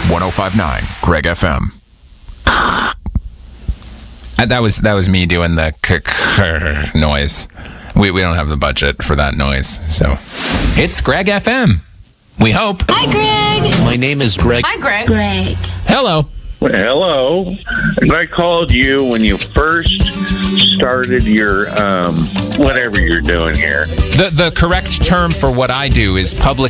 1059 Greg FM. That was me doing the noise. We don't have the budget for that noise, so it's Greg FM. We hope. Hi, Greg. My name is Greg. Hi, Greg. Greg. Hello. Well, hello. I called you when you first started your whatever you're doing here. The correct term for what I do is public